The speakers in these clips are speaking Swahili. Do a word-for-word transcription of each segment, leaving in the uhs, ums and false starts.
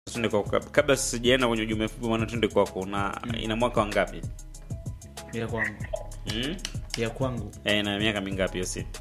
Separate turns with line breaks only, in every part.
Tunde kwa kabla sijaenda kwenye ujumbe mfupi maana tunde kwako na mm. ina mwaka wangapi?
Ya kwangu.
Mm?
Ya kwangu.
Eh, ina miaka mingapi hiyo si?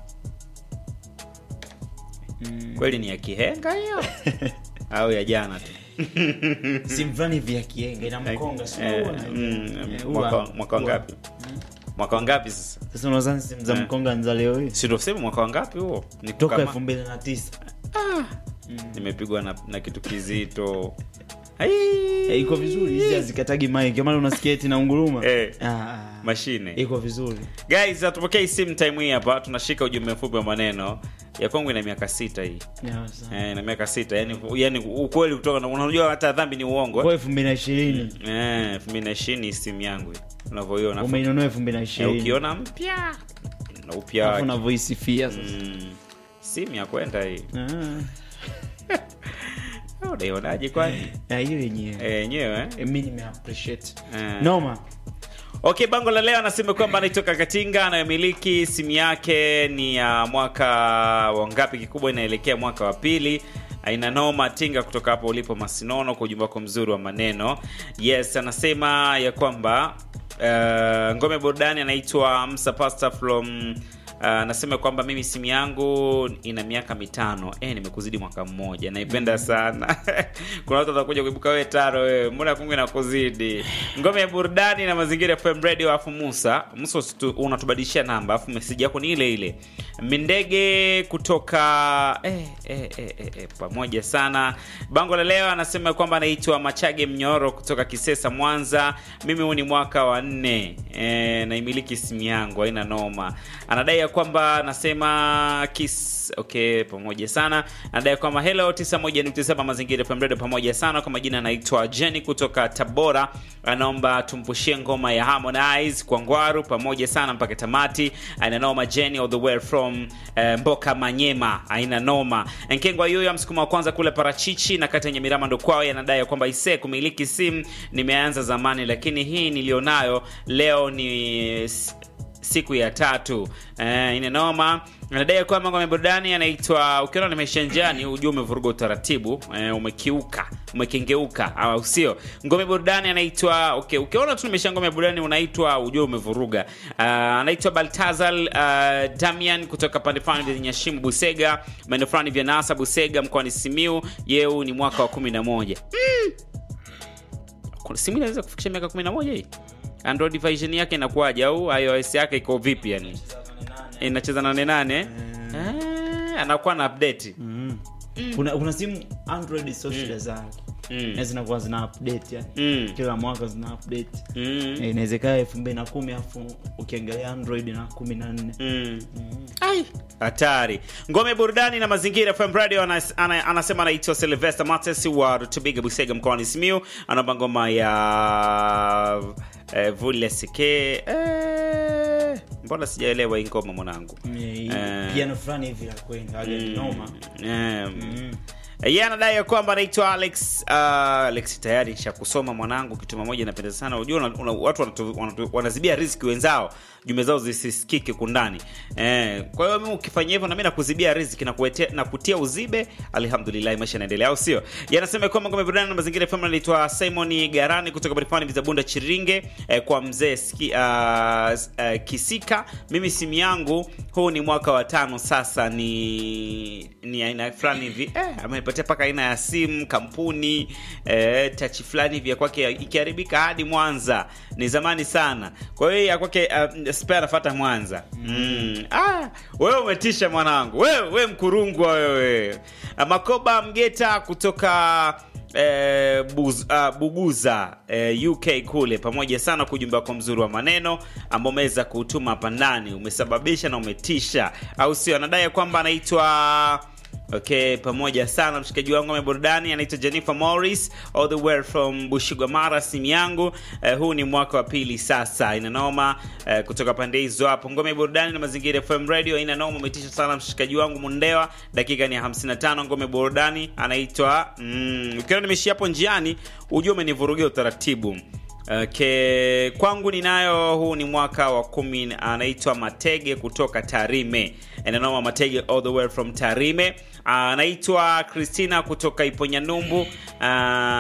Mm.
Kweli ni ya kihenga hiyo? Au ya jana tu?
Simfani vya kihenga ina mkonga sio
eh, mm, mwaka mwaka wangapi? Mm. Mwaka wangapi sasa?
Sasa unazani simu za mkonga nza leo hii?
Si ndio sema mwaka wangapi huo?
Ni toka elfu mbili na tisa.
Ah. Mm. Nimepigwa na, na kitu kizito. Hai.
Eh, iko vizuri hizi azikatagi mic. Kama unasikia eti na unguruma.
Eh.
Ah,
mashine.
Iko vizuri.
Guys, atupokea simu time hii hapa. Tunashika ujumbe mfupi wa maneno. Ya kwangu ina miaka sita hii.
Yes.
Eh, ina miaka sita. Yaani yani ukweli kutoka unajua hata dhambi ni uongo.
Kwa elfu mbili na ishirini.
Eh, elfu mbili na ishirini simu yangu hii. Unavyoiona.
Umeinunua elfu mbili na ishirini.
Eh, ukiona mpya. Na upya.
Hapo na voice fia sasa.
Mm, simu ya kwenda hii.
Ah.
Oh, unaionaje kwani?
Ah, hiyo yenyewe.
Eh, yenyewe eh.
Mimi nime appreciate.
Eh.
Noma.
Okay, bango la leo anasema kwamba anaitoka Katinga, anayemiliki simu yake ni ya uh, mwaka wangapi, kikubwa inaelekea mwaka wa pili. Aina noma Tinga kutoka hapo ulipo Masinono kwa ujumbe wako mzuri wa maneno. Yes, anasema ya kwamba uh, ngome burudani anaitwa Msa Pasta from anasema uh, kwamba mimi simu yangu ina miaka mitano. Eh, nimekuzidi mwaka mmoja. Naipenda sana. Kuna watu watakuja kuibuka wewe taro wewe. Mbona kungu inakuzidi? Ngome ya burudani na mazingira F M Radio afu Musa. Musa unatubadilishia namba afu message yako ni ile ile. Mindege kutoka eh eh eh, eh, eh pamoja sana. Bango la leo anasema kwamba anaitwa Machage Mnyoro kutoka Kisesa Mwanza. Mimi huu ni mwaka wa nne. Eh, naimiliki simu yangu haina noma. Anadai kwamba anasema kiss okay pamoja sana. Anadai kwamba hello tisa moja nukta saba mazingira F M Radio pamoja sana. Kwa majina anaitwa Jenny kutoka Tabora. Anaomba tumpushie ngoma ya Harmonize kwa Ngwaru pamoja sana mpaka tamati. Aina noma Jenny all the way from uh, Mboka Manyema. Aina noma. Nkengwa yuyo msukuma wa kwanza kule Parachichi na kata yenye Mirama ndo kwao. Anadai kwamba ise kumiliki simu nimeanza zamani lakini hii nilionayo leo ni siku ya tatu. Eh, ina noma. Anadai kwamba ngome burudani anaitwa ukiona nimeshanjani ujue umevuruga utaratibu, eh, umekiuka, umekengeuka au sio? Ngome burudani anaitwa okay, ukiona tu nimeshangome burudani unaitwa ujue umevuruga. Uh, anaitwa Baltazar uh, Damian kutoka pande fulani vya Nyashimu Busega, maeneo fulani vya Nasa Busega mkoani Simiu. Yeye ni mwaka wa kumi na moja. Mm. Kuna simu inaweza kufikisha miaka kumi na moja hii? Android version yake inakuaje au iOS yake iko vipi yani? Inacheza nane nane. Mm. Ah, anakuwa na update.
Mm. Mm. Kuna kuna simu Android social zake. Mm. Na zinakuwa zina update yani. Mm. Kila mwaka zina update. Mm. E, inawezekana elfu mbili na kumi afu ukiangalia Android na kumi na nne. Mm.
Mm. Ai, hatari. Ngome burudani na mazingira F M Radio anas, ana, anasema anaitwa Sylvester Matesi wa Rutubiga Busega mkoani Simiyu. Anaomba ngoma ya eh, Vule Sike. Eh, mbona sijaelewa hii ngoma mwanangu?
Eh, piano fulani hivi la kwenda hadi mm, noma.
Eh. Mm. Yeye anadai kwamba anaitwa Alex uh, Alex tayari nishakusoma mwanangu kitu mmoja napenda sana. Unajua una, watu wanazibia riziki wenzao, jume zao zisisikike kundani. Eh, kwa hiyo mimi ukifanya hivyo na mimi nakuzibia riziki na kuetea na kutia uzibe, alhamdulillah maisha yanaendelea au sio? Yeye anasema kwamba ngome burudani na mazingira family anaitwa Simon Garani kutoka Barifani Vizabunda Chiringe, eh, kwa mzee ski, uh, uh, Kisika. Mimi simu yangu huu ni mwaka wa tano sasa, ni ni aina fulani hivi eh amenipatia paka aina ya simu kampuni eh touch fulani hivi kwake ikiharibika hadi Mwanza ni zamani sana. Kwa hiyo ya kwake uh, spare nafuata Mwanza. Mm. Ah, wewe umetisha mwanangu. Wewe wewe mkurungu wewe. Makoba Mgeta kutoka Eh, buz, uh, Buguza eh, U K kule pamoja sana kujumba wako mzuri wa maneno ambao umeweza kutuma hapa ndani, umesababisha na umetisha au sio? Anadai kwamba anaitwa okay pamoja sana mshikaji wangu wa burudani anaitwa Jennifer Morris all the way from Bushigwamara simu yangu. Eh, huu ni mwaka wa pili sasa. Ina noma eh, kutoka pande hizo hapo ngome burudani na mazingira F M Radio. Ina noma umetisha sana mshikaji wangu Mundewa. Dakika ni hamsini na tano ngome burudani anaitwa mm, ukiona nimeshia hapo njiani ujue umenivurugia utaratibu. Okay, kwangu ninayo, huu ni mwaka wa kumi, anaitwa Matege kutoka Tarime. Enanoma Matege all the way from Tarime. Anaitwa Christina kutoka Iponyanyumbu. Uh,